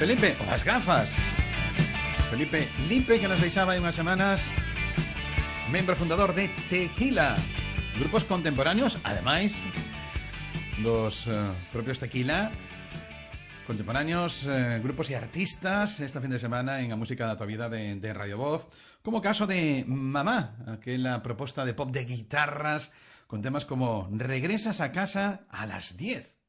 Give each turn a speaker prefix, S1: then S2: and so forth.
S1: Felipe, o as gafas. Felipe Limpe, que nos deixaba hai unhas semanas, membro fundador de Tequila, grupos contemporáneos, ademais dos propios Tequila, contemporáneos, grupos e artistas esta fin de semana en a música da tua vida de Radio Voz, como o caso de Mamá, aquela proposta de pop de guitarras con temas como Regresas a casa a las 10.